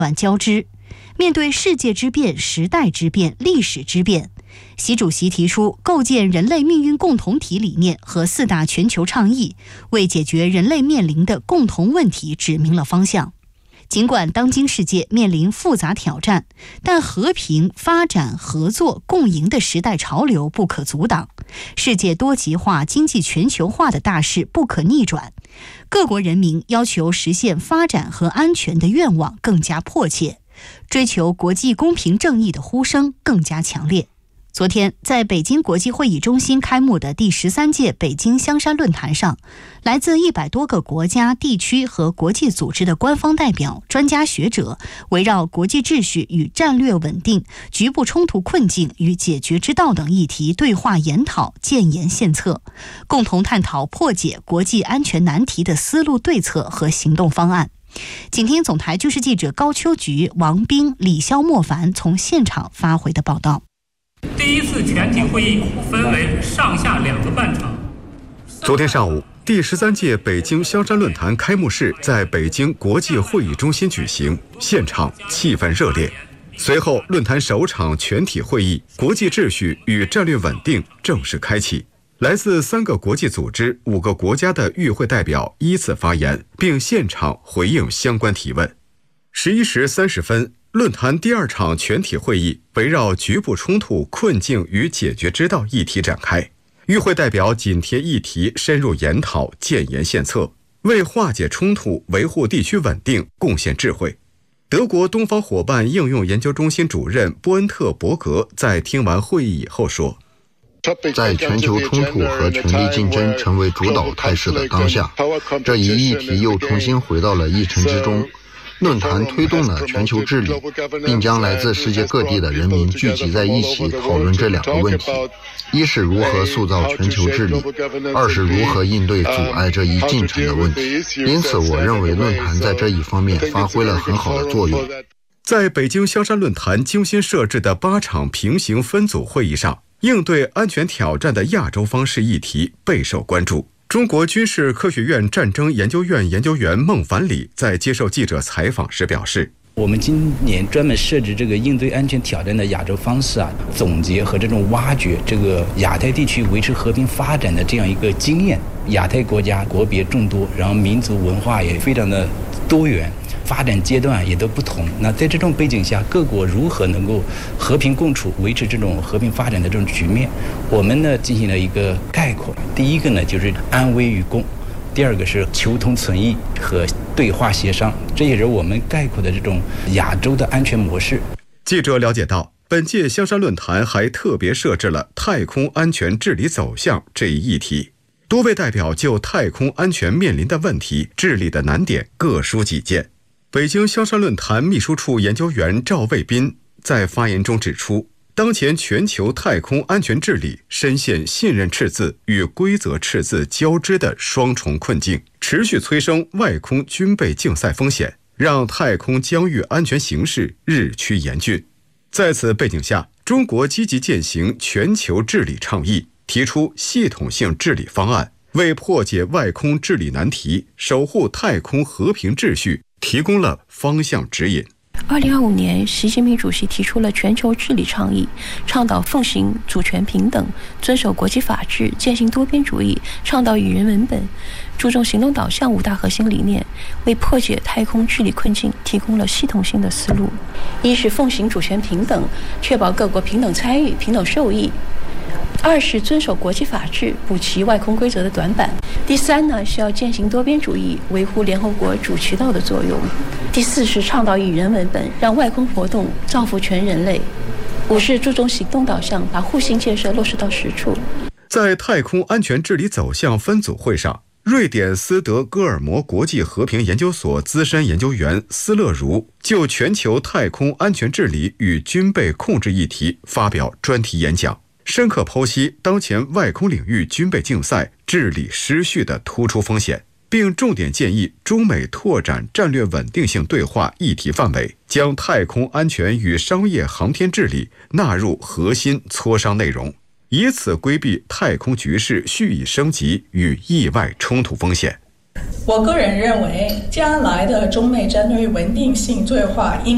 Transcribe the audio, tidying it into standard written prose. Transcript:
晚交织。面对世界之变、时代之变、历史之变，习主席提出构建人类命运共同体理念和4大全球倡议，为解决人类面临的共同问题指明了方向。尽管当今世界面临复杂挑战，但和平、发展、合作、共赢的时代潮流不可阻挡，世界多极化、经济全球化的大势不可逆转。各国人民要求实现发展和安全的愿望更加迫切，追求国际公平正义的呼声更加强烈。昨天，在北京国际会议中心开幕的第13届北京香山论坛上，来自100多个国家、地区和国际组织的官方代表、专家学者，围绕国际秩序与战略稳定、局部冲突困境与解决之道等议题对话研讨、建言献策，共同探讨破解国际安全难题的思路、对策和行动方案。请听总台军事记者高秋菊、王斌、李肖莫凡从现场发回的报道。 第一次全体会议分为上下2个半场。 昨天上午，第13届北京香山论坛开幕式在北京国际会议中心举行，现场气氛热烈。随后，论坛首场全体会议“国际秩序与战略稳定”正式开启。来自3个国际组织、5个国家的与会代表依次发言，并现场回应相关提问。11时30分。论坛第2场全体会议围绕局部冲突困境与解决之道议题展开，与会代表紧贴议题深入研讨、建言献策，为化解冲突、维护地区稳定贡献智慧。德国东方伙伴应用研究中心主任波恩特伯格在听完会议以后说， 在全球冲突和权力竞争成为主导态势的当下，这一议题又重新回到了议程之中。论坛推动了全球治理，并将来自世界各地的人民聚集在一起讨论这2个问题：一是如何塑造全球治理，二是如何应对阻碍这一进程的问题。因此，我认为论坛在这一方面发挥了很好的作用。 在北京香山论坛精心设置的8场平行分组会议上，应对安全挑战的亚洲方式议题备受关注。中国军事科学院战争研究院研究员孟凡礼在接受记者采访时表示， 我们今年专门设置这个应对安全挑战的亚洲方式总结和这种挖掘这个亚太地区维持和平发展的这样一个经验。亚太国家国别众多，然后民族文化也非常的多元，发展阶段也都不同。那在这种背景下，各国如何能够和平共处，维持这种和平发展的这种局面，我们呢进行了一个概括。第一个呢就是安危与共，第2个是求同存异和对话协商，这也是我们概括的这种亚洲的安全模式。 记者了解到，本届香山论坛还特别设置了太空安全治理走向这一议题，多位代表就太空安全面临的问题、治理的难点各抒己见。北京香山论坛秘书处研究员赵卫斌在发言中指出，当前全球太空安全治理深陷信任赤字与规则赤字交织的双重困境，持续催生外空军备竞赛风险，让太空疆域安全形势日趋严峻。在此背景下，中国积极践行全球治理倡议，提出系统性治理方案，为破解外空治理难题、守护太空和平秩序提供了方向指引。 2025年，习近平主席提出了全球治理倡议，倡导奉行主权平等，遵守国际法治，践行多边主义，倡导以人为本，注重行动导向5大核心理念，为破解太空治理困境提供了系统性的思路。一是奉行主权平等，确保各国平等参与、平等受益；二是遵守国际法治，补齐外空规则的短板；第3呢，是要践行多边主义，维护联合国主渠道的作用；第4是倡导以人为本，让外空活动造福全人类；5是注重行动导向，把互信建设落实到实处。 在太空安全治理走向分组会上，瑞典斯德哥尔摩国际和平研究所资深研究员斯勒如就全球太空安全治理与军备控制议题发表专题演讲，深刻剖析当前外空领域军备竞赛治理失序的突出风险，并重点建议中美拓展战略稳定性对话议题范围，将太空安全与商业航天治理纳入核心磋商内容，以此规避太空局势蓄意升级与意外冲突风险。 我个人认为，将来的中美战略稳定性对话应